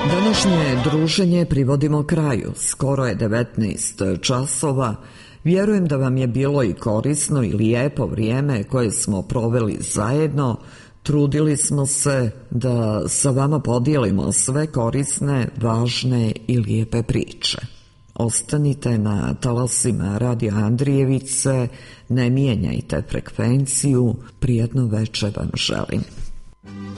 Današnje druženje privodimo kraju. Skoro je 19 časova. Vjerujem da vam je bilo i korisno i lijepo vrijeme koje smo proveli zajedno. Trudili smo se da sa vama podijelimo sve korisne, važne i lijepe priče. Ostanite na talasima Radio Andrijevice, ne mijenjajte frekvenciju, prijatno večer vam želim.